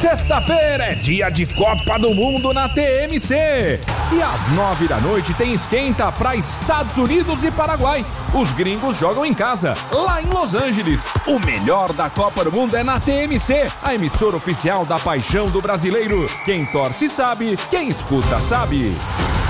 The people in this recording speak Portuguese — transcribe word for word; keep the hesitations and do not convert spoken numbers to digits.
Sexta-feira é dia de Copa do Mundo na T M C. E às nove da noite tem esquenta para Estados Unidos e Paraguai. Os gringos jogam em casa, lá em Los Angeles. O melhor da Copa do Mundo é na T M C, a emissora oficial da paixão do brasileiro. Quem torce sabe, quem escuta sabe.